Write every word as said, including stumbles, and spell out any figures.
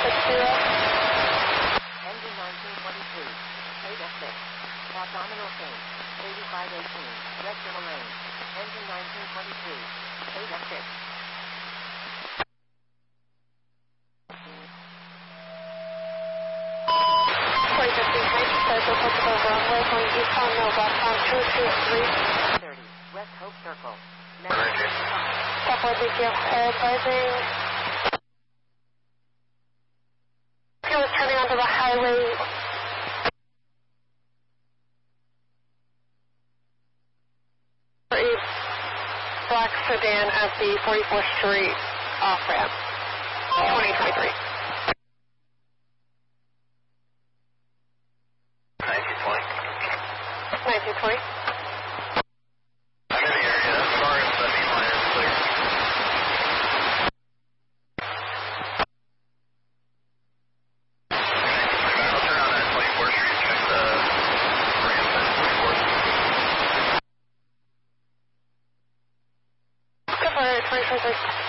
six zero. Engine nineteen twenty-three, Beta six, abdominal change, eighty-five eighteen, regular lane. Engine nineteen twenty-three, Beta six. forty fifteen, Circle, Portugal runway, going east on Nova, on two two three. thirty, West Hope Circle. Stop one, thank you. Advising. Fuel is turning onto the highway. A black sedan at the forty-fourth Street off-ramp. twenty twenty-three. nineteen twenty. nineteen twenty. I'm in the area. As far as the main line is clear. I'll turn on that twenty-fourth Street. Check the ramp at twenty-fourth. Go for it, twenty twenty-three.